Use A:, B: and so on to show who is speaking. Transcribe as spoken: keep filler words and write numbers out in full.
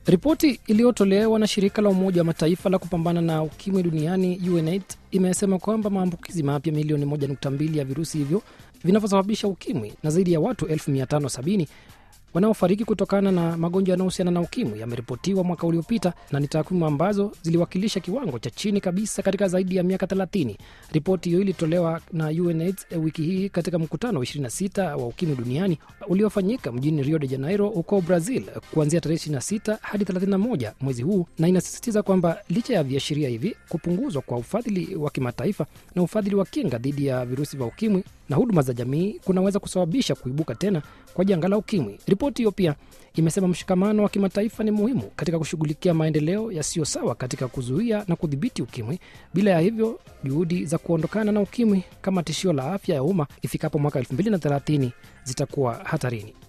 A: Ripoti iliyotolewa na shirika la Umoja wa Mataifa la kupambana na ukimwi duniani U N AIDS imesema kwamba maambukizi mapya milioni moja nukta mbili ya virusi hivyo vinavyosababisha ukimwi na zaidi ya watu elfu mia tano sabini wanaofariki kutokana na magonjwa yanayohusiana na ukimwi yameripotiwa mwaka uliopita, na ni takwimu ambazo ziliwakilisha kiwango cha chini kabisa katika zaidi ya miaka thelathini. Ripoti hiyo ilitolewa na U N AIDS wiki hii katika mkutano wa ishirini na sita wa ukimwi duniani uliofanyika mjini Rio de Janeiro huko Brazil kuanzia tarehe ishirini na sita hadi thelathini na moja mwezi huu, na inasisitiza kwamba licha ya viashiria hivi, kupunguzwa kwa ufadhili wa kimataifa na ufadhili wa kinga dhidi ya virusi vya ukimwi na huduma za jamii kunaweza kusababisha kuibuka tena kwa janga la ukimwi. Ripoti hiyo pia imesema mshikamano wa kimataifa ni muhimu katika kushughulikia maendeleo yasiyo sawa katika kuzuia na kudhibiti ukimwi. Bila ya hivyo, juhudi za kuondokana na ukimwi kama tishio la afya ya umma ifikapo mwaka elfu mbili na thelathini zitakuwa hatarini.